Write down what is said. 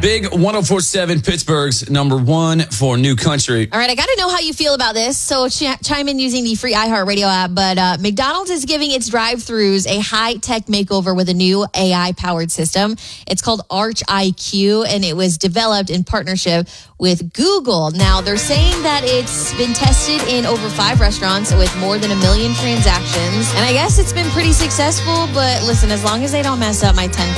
Big 104.7 Pittsburgh's number one for new country. All right, I got to know how you feel about this. So chime in using the free iHeartRadio app. But McDonald's is giving its drive-thrus a high-tech makeover with a new AI-powered system. It's called Arch IQ, and it was developed in partnership with Google. Now, they're saying that it's been tested in over 5 restaurants with more than 1 million transactions. And I guess it's been pretty successful. But listen, as long as they don't mess up my 10